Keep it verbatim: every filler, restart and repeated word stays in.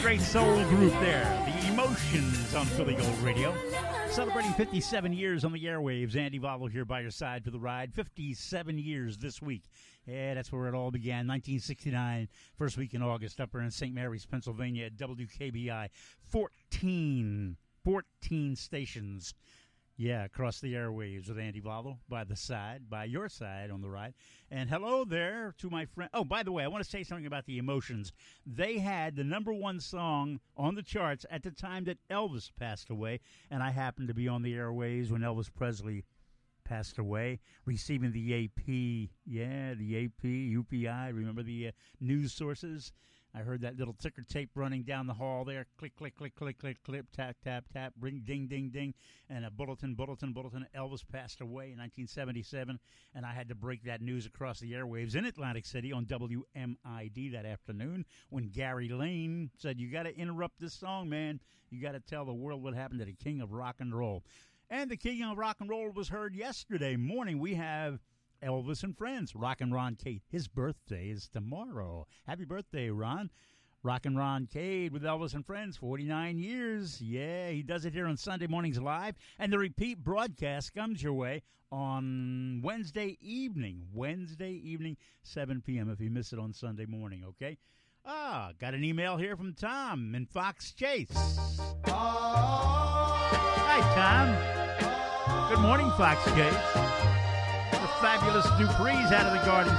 great soul group there, The Emotions on Philly Gold Radio. Celebrating fifty-seven years on the airwaves. Andy Valo here by your side for the ride. fifty-seven years this week. Yeah, that's where it all began. nineteen sixty-nine, first week in August, up there in Saint Mary's, Pennsylvania at W K B I. fourteen, fourteen stations. Yeah, across the airwaves with Andy Valo by the side, by your side on the ride. And hello there to my friend. Oh, by the way, I want to say something about The Emotions. They had the number one song on the charts at the time that Elvis passed away, and I happened to be on the airwaves when Elvis Presley passed away, receiving the A P. Yeah, the A P, U P I. Remember the uh, news sources? I heard that little ticker tape running down the hall there. Click, click, click, click, click, click, tap, tap, tap, ring, ding, ding, ding. And a bulletin, bulletin, bulletin. Elvis passed away in nineteen seventy-seven, and I had to break that news across the airwaves in Atlantic City on W M I D that afternoon when Gary Lane said, you got to interrupt this song, man. You got to tell the world what happened to the king of rock and roll. And the king of rock and roll was heard yesterday morning. We have Elvis and Friends, Rockin' Ron Cade. His birthday is tomorrow. Happy birthday, Ron. Rockin' Ron Cade with Elvis and Friends, forty-nine years. Yeah, he does it here on Sunday mornings live. And the repeat broadcast comes your way on Wednesday evening. Wednesday evening, seven p.m. if you miss it on Sunday morning, okay? Ah, got an email here from Tom in Fox Chase. Hi, Tom. Good morning, Fox Chase. The fabulous Dupree's out of the Garden